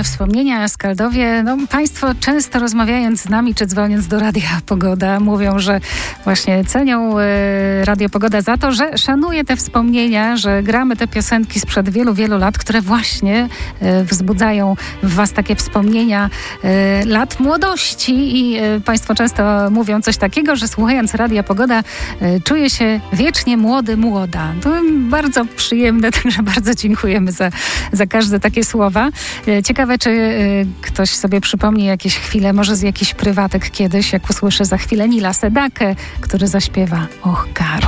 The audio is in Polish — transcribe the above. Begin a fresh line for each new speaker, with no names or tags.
wspomnienia, Skaldowie. No, państwo często rozmawiając z nami, czy dzwoniąc do Radia Pogoda, mówią, że właśnie cenią Radio Pogoda za to, że szanuje te wspomnienia, że gramy te piosenki sprzed wielu, wielu lat, które właśnie wzbudzają w was takie wspomnienia lat młodości i państwo często mówią coś takiego, że słuchając Radia Pogoda czuje się wiecznie młody, młoda. To bardzo przyjemne, także bardzo dziękujemy za każde takie słowa. Ciekawe, czy ktoś sobie przypomni jakieś chwile, może z jakichś prywatek kiedyś, jak usłyszy za chwilę Nila Sedakę, który zaśpiewa Och, Karo.